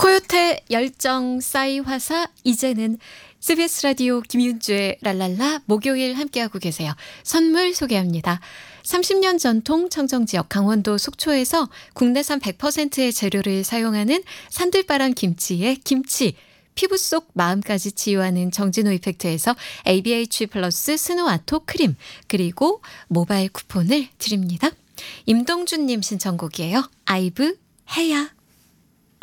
코요태 열정 싸이 화사 이제는 CBS 라디오 김윤주의 랄랄라 목요일 함께하고 계세요. 선물 소개합니다. 30년 전통 청정지역 강원도 속초에서 국내산 100%의 재료를 사용하는 산들바람 김치의 김치. 피부 속 마음까지 치유하는 정진호 이펙트에서 ABH 플러스 스노아토 크림 그리고 모바일 쿠폰을 드립니다. 임동준님 신청곡이에요. 아이브 해야.